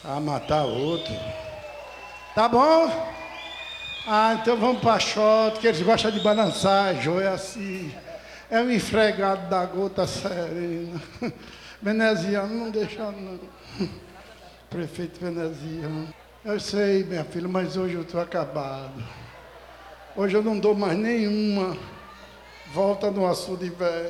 A matar outro. Tá bom? Ah, então vamos para shot, que eles gostam de balançar, joia é assim. É um esfregado da gota serena. Veneziano não deixa não. Prefeito Veneziano. Eu sei, minha filha, mas hoje eu estou acabado. Hoje eu não dou mais nenhuma volta no açude velho.